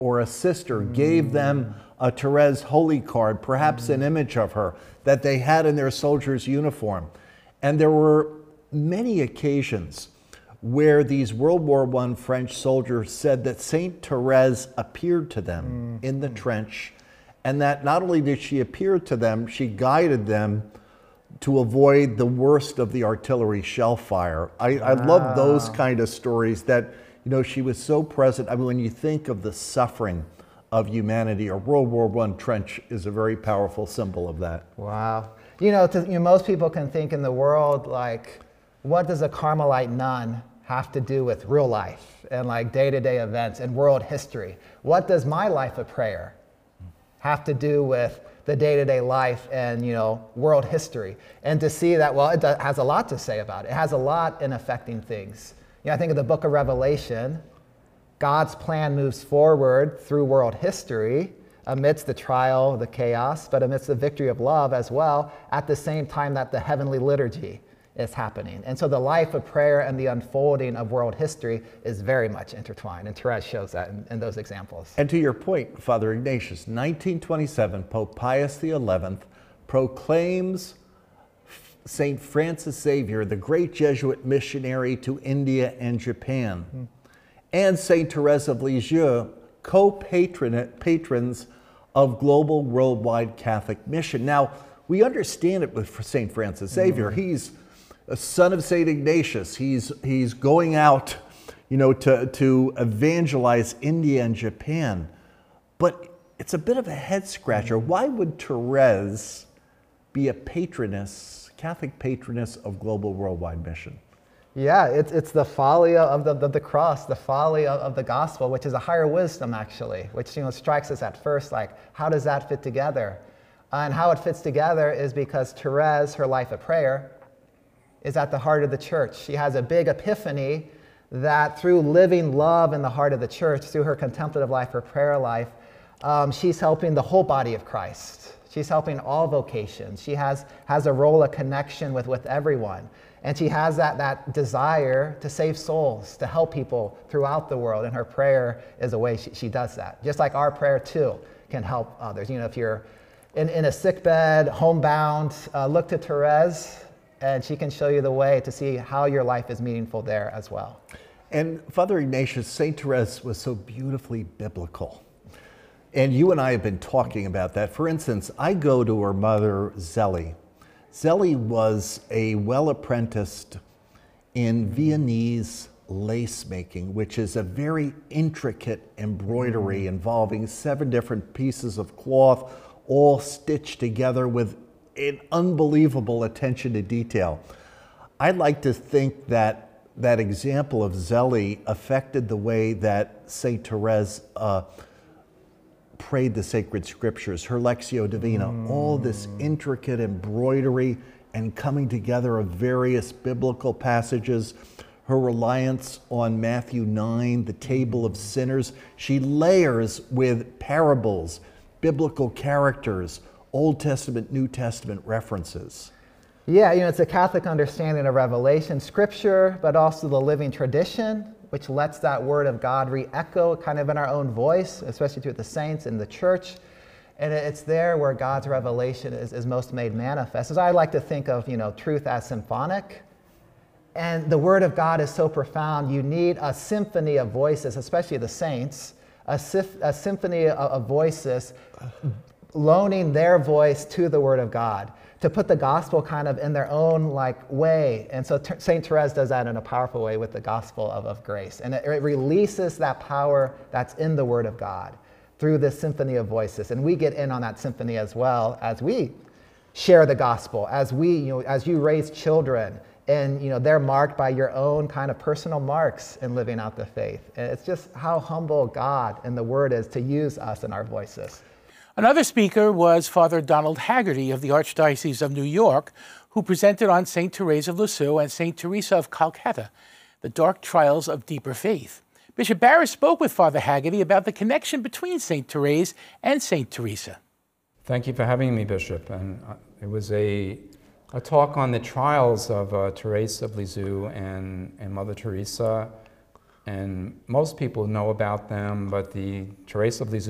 or a sister gave them a Therese holy card, perhaps an image of her that they had in their soldier's uniform. And there were many occasions where these World War I French soldiers said that Saint Therese appeared to them in the trench, and that not only did she appear to them, she guided them to avoid the worst of the artillery shell fire. I love those kind of stories that, you know, she was so present. I mean, when you think of the suffering of humanity, a World War I trench is a very powerful symbol of that. Wow. You know, most people can think in the world, like, what does a Carmelite nun have to do with real life and like day-to-day events and world history? What does my life of prayer have to do with the day-to-day life and, you know, world history? And to see that, well, it has a lot to say about it. It has a lot in affecting things. You know, I think of the book of Revelation, God's plan moves forward through world history amidst the trial, the chaos, but amidst the victory of love as well, at the same time that the heavenly liturgy is happening. And so the life of prayer and the unfolding of world history is very much intertwined, and Therese shows that in those examples. And to your point, Father Ignatius, 1927, Pope Pius XI proclaims St. Francis Xavier, the great Jesuit missionary to India and Japan, and St. Therese of Lisieux, co-patrons of global worldwide Catholic mission. Now, we understand it with St. Francis Xavier. He's a son of St. Ignatius. He's going out, you know, to evangelize India and Japan. But it's a bit of a head scratcher. Why would Therese be a patroness, Catholic patroness of global worldwide mission? Yeah, it's the folly of the cross, the folly of the gospel, which is a higher wisdom, actually, which, you know, strikes us at first like, how does that fit together? And how it fits together is because Therese, her life of prayer, is at the heart of the church. She has a big epiphany that through living love in the heart of the church, through her contemplative life, her prayer life, she's helping the whole body of Christ. She's helping all vocations. She has a role of connection with everyone. And she has that desire to save souls, to help people throughout the world. And her prayer is a way she does that. Just like our prayer, too, can help others. You know, if you're in a sick bed, homebound, look to Therese, and she can show you the way to see how your life is meaningful there as well. And Father Ignatius, St. Therese was so beautifully biblical. And you and I have been talking about that. For instance, I go to her mother, Zélie. Zélie was a well-apprenticed in Viennese lace making, which is a very intricate embroidery involving 7 different pieces of cloth, all stitched together with an unbelievable attention to detail. I'd like to think that that example of Zélie affected the way that St. Therese prayed the sacred scriptures, her Lectio Divina, all this intricate embroidery and coming together of various biblical passages, her reliance on Matthew 9, the table of sinners. She layers with parables, biblical characters, Old Testament, New Testament references. Yeah, you know, it's a Catholic understanding of Revelation, Scripture, but also the living tradition, which lets that word of God re-echo kind of in our own voice, especially through the saints in the church. And it's there where God's revelation is most made manifest. As I like to think of, you know, truth as symphonic. And the word of God is so profound, you need a symphony of voices, especially the saints, a symphony of voices loaning their voice to the word of God, to put the gospel kind of in their own like way. And so St. Therese does that in a powerful way with the gospel of grace. And it releases that power that's in the word of God through this symphony of voices. And we get in on that symphony as well as we share the gospel, as we, you know, as you raise children and, you know, they're marked by your own kind of personal marks in living out the faith. And it's just how humble God and the word is to use us in our voices. Another speaker was Father Donald Haggerty of the Archdiocese of New York, who presented on St. Therese of Lisieux and St. Teresa of Calcutta, the dark trials of deeper faith. Bishop Barris spoke with Father Haggerty about the connection between St. Therese and St. Teresa. Thank you for having me, Bishop. And it was a talk on the trials of Therese of Lisieux and Mother Teresa, And most people know about them, but the Teresa of Lisieux